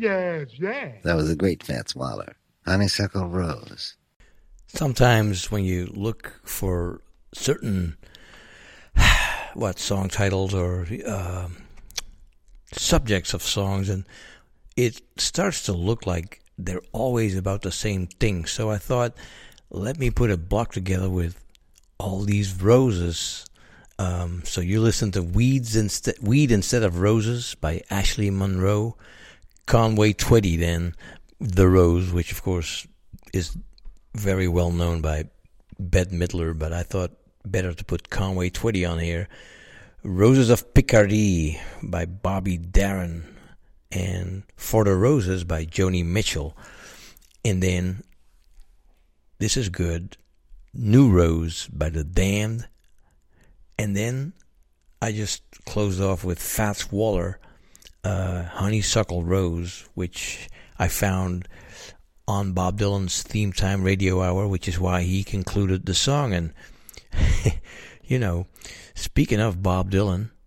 Yes, yes. That was a great Fats Waller. Honeysuckle Rose. Sometimes when you look for certain song titles or subjects of songs, and it starts to look like they're always about the same thing. So I thought, let me put a block together with all these roses. So you listen to Weed Instead of Roses by Ashley Monroe, Conway Twitty, then The Rose, which of course is very well known by Bette Midler, but I thought better to put Conway Twitty on here. Roses of Picardy by Bobby Darin, and For the Roses by Joni Mitchell. And then, this is good, New Rose by The Damned. And then I just closed off with Fats Waller, Honeysuckle Rose, which I found on Bob Dylan's Theme Time Radio Hour, which is why he concluded the song. And, you know, speaking of Bob Dylan,